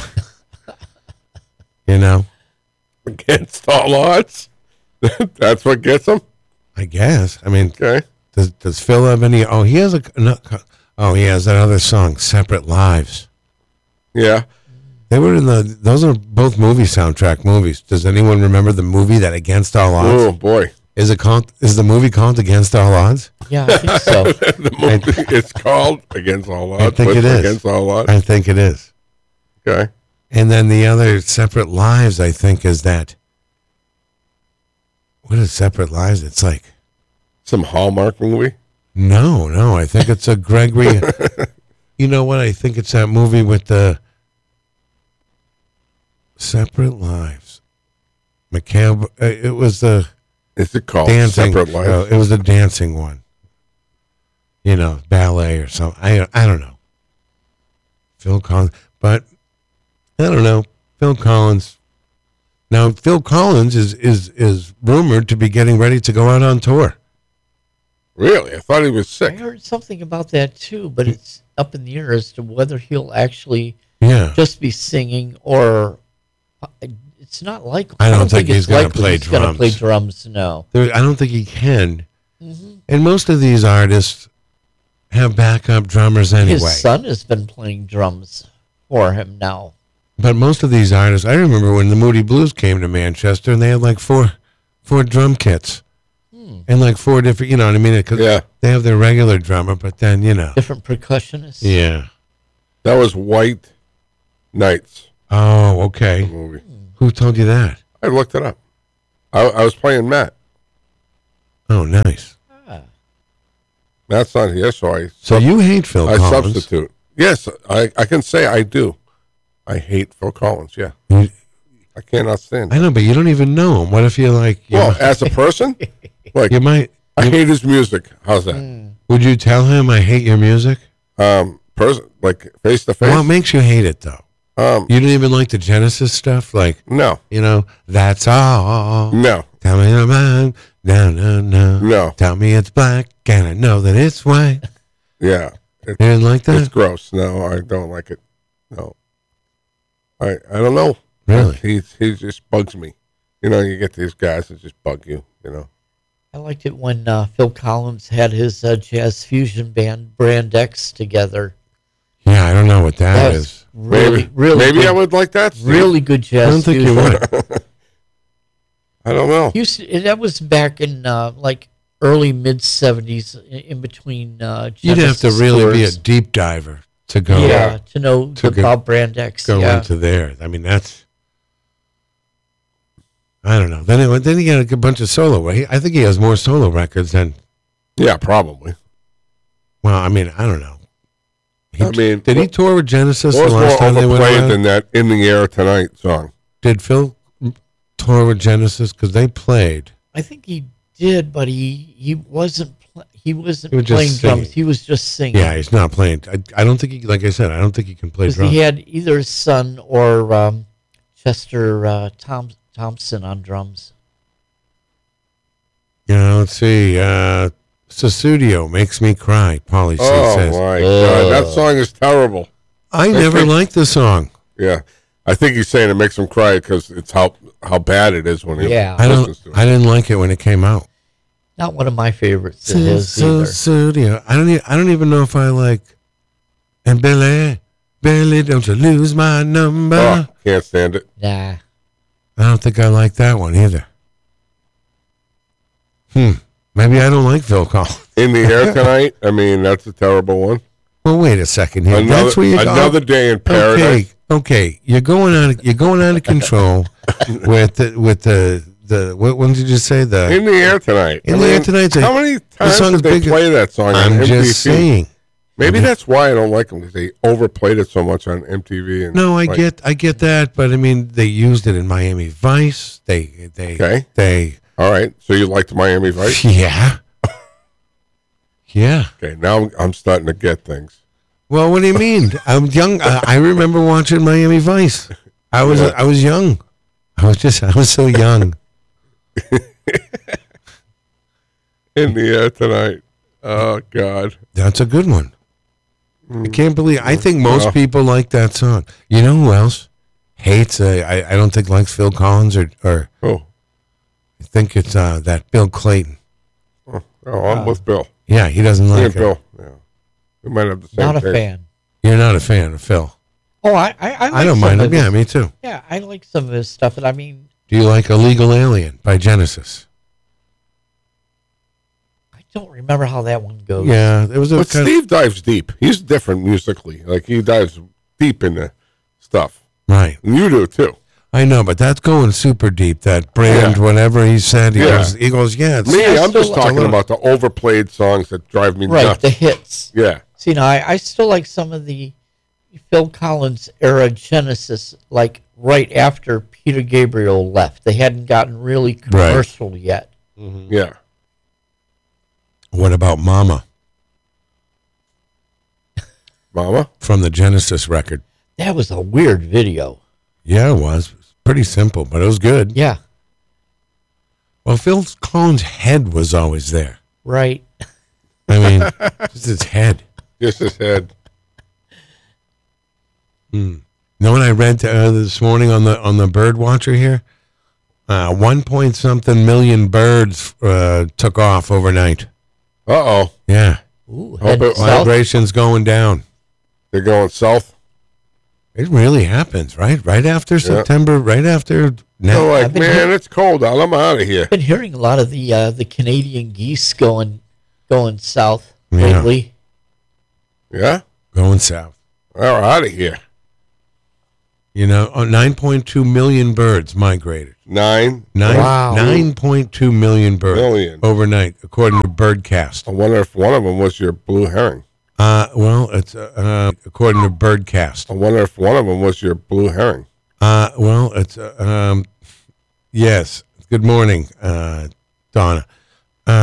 you know, Against all odds. That's what gets him. I guess. I mean, Okay. does does Phil have any? Oh, he has a. No, oh, he has that other song, "Separate Lives." Yeah. They were in the. Those are both movie soundtrack movies. Does anyone remember the movie that Against All Odds? Oh boy. Is it called? Is the movie called Against All Odds? Yeah, I think so. The movie it's called Against All Odds. I think What's it is. Against All Odds. I think it is. Okay. And then the other Separate Lives, I think, is that. What is Separate Lives? It's like. Some Hallmark movie. No, no. I think it's a Gregory. You know what? I think it's that movie with the Separate Lives. McCabe. uh, It was the Is it called dancing. Separate Lives? uh, it was the dancing one. You know, ballet or something. I I don't know. Phil Collins, but I don't know. Phil Collins. Now Phil Collins is is is rumored to be getting ready to go out on tour. Really? I thought he was I sick. heard something about that too, but it's up in the air as to whether he'll actually Yeah. just be singing or uh, it's not likely. I don't think he's it's gonna likely play he's gonna play drums. drums. No. There, I don't think he can. Mm-hmm. And most of these artists have backup drummers anyway. His son has been playing drums for him now. But most of these artists, I remember when the Moody Blues came to Manchester and they had like four four drum kits. Hmm. and like four different. You know what I mean? Because Yeah. they have their regular drummer, but then you know, Different percussionists. yeah. That was White Nights Oh, okay. movie. Who told you that? I looked it up. I, I was playing Matt. Oh, nice. Matt's not here, so I So you hate Phil I Collins? substitute. Yes, I, I can say I do. I hate Phil Collins. Yeah, You- I cannot stand I him. know, but you don't even know him. What if you're like, you, Well, might, as a person, like you might? I hate his music. How's that? Would you tell him I hate your music? Um, person like face to face. What makes you hate it though? Um, You didn't even like the Genesis stuff, like no, you know, that's all. no, Tell me about no, no, no. no. Tell me it's black, and I know that it's white. Yeah, it, You didn't like it's that? gross. No, I don't like it. No, I I don't know. Really? He he just bugs me. You know, you get these guys that just bug you. You know. I liked it when uh, Phil Collins had his uh, jazz fusion band Brand X together. Yeah, I don't know what that That is. was really, Maybe really, maybe good, I would like that. Steve. really good jazz. I don't think you fusion. would. I don't know. Used to, that was back in uh, like early mid seventies, in, in between. Uh, You'd have to Genesis really be a tours. deep diver to go yeah to know To the go- Bob Brand X. go Yeah, into there. I mean, that's. I don't know. Then it, then he got a bunch of solo. He, I think he has more solo records than. Yeah, probably. Well, I mean, I don't know. He, I mean, did he what- tour with Genesis What the was last more time they went overplayed around? than that "In the Air Tonight" song? Did Phil tour with Genesis? Because they played. I think he did, but he he wasn't pl- he wasn't He was just playing drums. singing. He was just singing. Yeah, he's not playing. I, I don't think he. Like I said, I don't think he can play because drums. he had either his son or um, Chester uh, Tom, Thompson on drums. You know, let's see. Uh, Susudio makes me cry. Pauly C Oh says. my god, that song is terrible. I never liked the song. Yeah, I think he's saying it makes him cry because it's how how bad it is when he Yeah. I listens to don't. it. I didn't like it when it came out. Not one of my favorites. It is either. Susudio. I don't. e- I don't even know if I like. And Billy, Billy, don't you lose my number? Oh, can't stand it. Nah. I don't think I like that one either. Hmm. Maybe I don't like Phil Collins. In the Air Tonight. I mean, that's a terrible one. Well, wait a second here. Another, That's where you go. another day in paradise. Okay, okay. You're going out. You're going out of control with the with the the. What when did you say the? In the Air Tonight. In I the Air mean, Tonight's a- How many times song's did they bigger- play that song on I'm M T V? just saying. Maybe that's why I don't like them because they overplayed it so much on M T V. And No, I like, get I get that, but I mean they used it in Miami Vice. They they Okay. they All right, so you liked Miami Vice? yeah yeah. Okay, now I'm, I'm starting to get things. Well, what do you mean? I'm young. I, I remember watching Miami Vice. I was Yeah. I was young. I was just I was so young. In the Air Tonight. Oh God. That's a good one. I can't believe. I think most Well. people like that song. You know who else hates? Uh, I I don't think likes Phil Collins or or Oh, I think it's uh, that Bill Clayton. oh, oh I'm with Bill. Yeah, he doesn't Me like and it. Bill. Yeah, we might have the same. Not a taste. fan. You're not a fan of Phil. Oh, I I, I, like I don't some mind of him. Yeah, his- me too. Yeah, I like some of his stuff, and I mean, Do you like Illegal Alien by Genesis? I don't remember how that one goes. Yeah, it was a But kind Steve dives deep. He's different musically. Like he dives deep into stuff. right. And you do too. I know, but that's going super deep. That brand, Yeah. whatever he said, he Yeah. goes, he goes, yeah. It's, Me, I I'm still just like- talking a about the overplayed songs that drive me Right, nuts. the hits. Yeah. See, now I, I still like some of the Phil Collins era Genesis, like right after Peter Gabriel left. They hadn't gotten really commercial yet. Yeah. What about Mama Mama? from the Genesis record? That was a weird video. Yeah, it was. It was pretty simple, but it was good. Yeah, Well, Phil Collins' head was always there. right. I mean, just his head. Just his head. You know what I read uh, this morning on the on the bird watcher here? Uh, one point something million birds uh, took off overnight. Uh oh. Yeah, Ooh, Hope head it- south. vibrations going down. They're going south. It really happens, right? Right after September, right after now, They're like, I've been man, hear- it's cold out. I'm out of here. I've been hearing a lot of the uh, the Canadian geese going going south Yeah. lately. Yeah? going south. Well, we're out of here. You know, oh, nine point two million birds migrated. Nine. Nine, Wow. nine point two million birds Million. overnight, according to Birdcast. I wonder if one of them was your blue herring. Uh, well, it's uh, uh, according to Birdcast. I wonder if one of them was your blue herring. Uh, well, it's uh, um, yes. Good morning, uh, Donna.